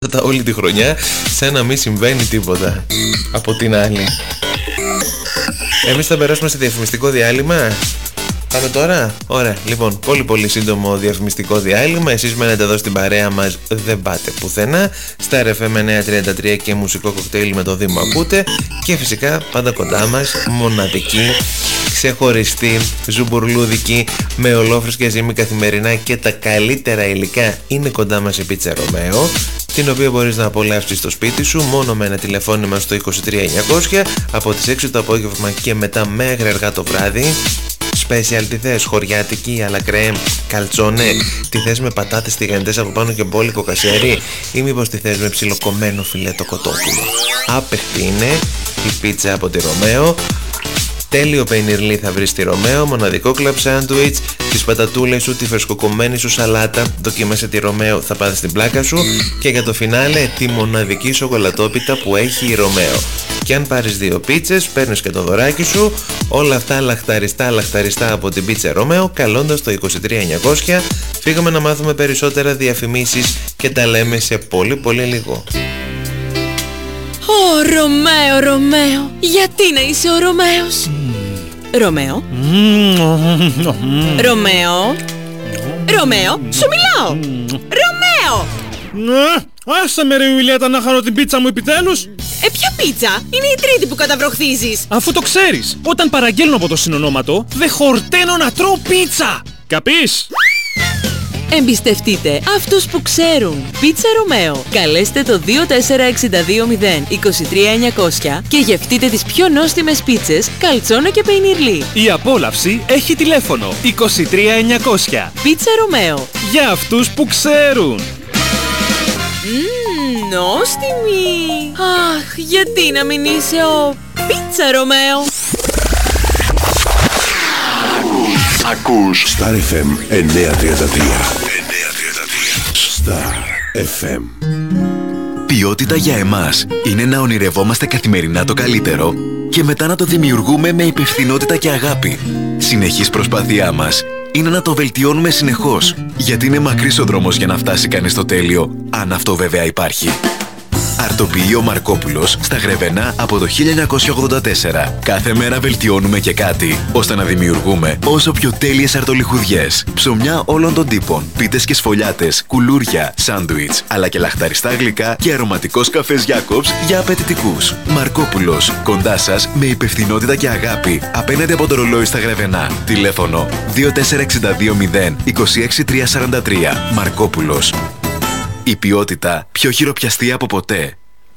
τίποτα όλη τη χρονιά, σαν να μην συμβαίνει τίποτα από την άλλη. Εμείς θα περάσουμε σε διαφημιστικό διάλειμμα. Πάμε τώρα. Ωραία. Λοιπόν, πολύ σύντομο διαφημιστικό διάλειμμα. Εσείς μένετε εδώ στην παρέα μας, δεν πάτε πουθενά. Star FM 933 και μουσικό κοκτέιλ με το Δήμο ακούτε. Και φυσικά πάντα κοντά μας, μοναδική, ξεχωριστή, ζουμπουρλούδικη, με ολόφρυσκια ζύμη καθημερινά και τα καλύτερα υλικά είναι κοντά μας η Πίτσα Ρωμαίο, την οποία μπορείς να απολαύσεις στο σπίτι σου μόνο με ένα τηλεφώνημα στο 23900 από τις 6 το απόγευμα και μετά μέχρι αργά το βράδυ. Special τι θες, χωριάτικη, αλλά κρέμ, καλτσόνε, τι θες με πατάτες τηγανιτές από πάνω και μπόλικο κασέρι, ή μήπως τι θες με ψιλοκομμένο φιλέτο κοτόπουλο. Άπεχτη είναι η πίτσα από τη Ρωμαίο. Τέλειο πενιρλί θα βρεις στη Ρωμαίο, μοναδικό κλαμπ σάντουιτς, τις πατατούλες σου, τη φρεσκοκομμένη σου σαλάτα, δοκίμασε τη Ρωμαίο, θα πάθεις την πλάκα σου, και για το φινάλε τη μοναδική σοκολατόπιτα που έχει η Ρωμαίο. Και αν πάρεις 2 πίτσες, παίρνεις και το δωράκι σου, όλα αυτά λαχταριστά από την Πίτσα Ρωμαίο, καλώντας το 23900. Φύγαμε να μάθουμε περισσότερα διαφημίσεις και τα λέμε σε πολύ λίγο. Ρωμαίο, γιατί να είσαι ο Ρωμαίος? Ρωμαίο, σου μιλάω! Ρωμαίο! Άσε με ρε Ιουλιέτα να χαρώ την πίτσα μου επιτέλους! Ποια πίτσα? Είναι η τρίτη που καταβροχθίζεις! Αφού το ξέρεις, όταν παραγγέλνω από το συνονόματο, δεν χορταίνω να τρώω πίτσα! Καπείς? Εμπιστευτείτε αυτούς που ξέρουν. Πίτσα Ρωμαίο. Καλέστε το 24620 23900 και γευτείτε τις πιο νόστιμες πίτσες, καλτσόνα και πενιρλί. Η απόλαυση έχει τηλέφωνο 23900. Πίτσα Ρωμαίο. Για αυτούς που ξέρουν. Νόστιμη. Αχ, γιατί να μην είσαι ο Πίτσα Ρωμαίο? Ακούς Star FM 933. Star FM. Ποιότητα για εμάς είναι να ονειρευόμαστε καθημερινά το καλύτερο και μετά να το δημιουργούμε με υπευθυνότητα και αγάπη. Συνεχής προσπάθειά μας είναι να το βελτιώνουμε συνεχώς, γιατί είναι μακρύς ο δρόμος για να φτάσει κανείς στο τέλειο, αν αυτό βέβαια υπάρχει. Αρτοποιείο Μαρκόπουλος στα Γρεβενά από το 1984. Κάθε μέρα βελτιώνουμε και κάτι, ώστε να δημιουργούμε όσο πιο τέλειες αρτολιχουδιές. Ψωμιά όλων των τύπων, πίτες και σφολιάτες, κουλούρια, σάντουιτς, αλλά και λαχταριστά γλυκά και αρωματικός καφές Jacobs για απαιτητικούς. Μαρκόπουλος, κοντά σας με υπευθυνότητα και αγάπη, απέναντι από το ρολόι στα Γρεβενά. Τηλέφωνο 24620 26343. Μαρκόπουλος. Η ποιότητα πιο χειροπιαστή από ποτέ.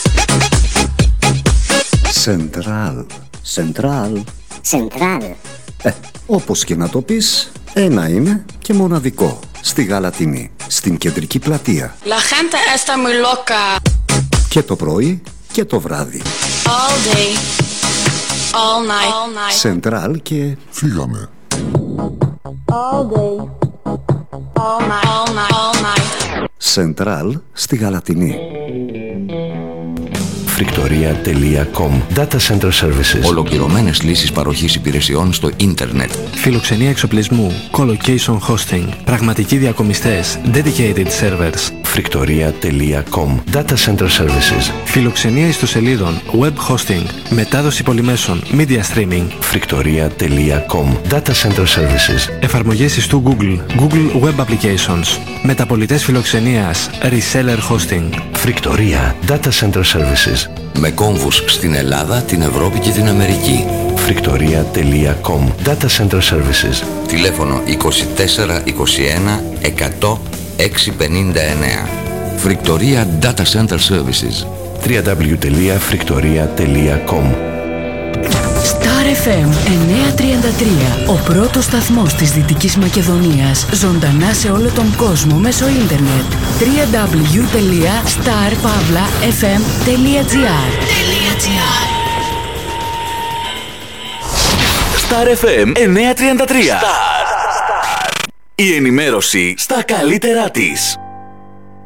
Σεντράλ. Όπως και να το πεις, ένα είναι και μοναδικό. Στη Γαλατινή, στην κεντρική πλατεία. La gente está muy loca. Και το πρωί και το βράδυ. All day, all night. Σεντράλ και... Φύγαμε. All day, all night. Σεντράλ στη Γαλατινή. Frictoria.com Data Center Services. Ολοκληρωμένες λύσεις παροχής υπηρεσιών στο ίντερνετ. Φιλοξενία εξοπλισμού, colocation hosting, πραγματικοί διακομιστές, dedicated servers. Frictoria.com Data Center Services. Φιλοξενία ιστοσελίδων, web hosting, μετάδοση πολυμέσων, media streaming. Frictoria.com Data Center Services. Εφαρμογές ιστού Google, Google Web Applications. Μεταπολιτές φιλοξενίας, reseller hosting. Frictoria Data Center Services. Με κόμβους στην Ελλάδα, την Ευρώπη και την Αμερική. Frictoria.com Data Center Services. Τηλέφωνο 2421 100 659. Frictoria Data Center Services. www.frictoria.com. Star FM 933. Ο πρώτος σταθμός της Δυτικής Μακεδονίας. Ζωντανά σε όλο τον κόσμο μέσω ίντερνετ. www.starpavlafm.gr. Star FM 933. Η ενημέρωση στα καλύτερά της.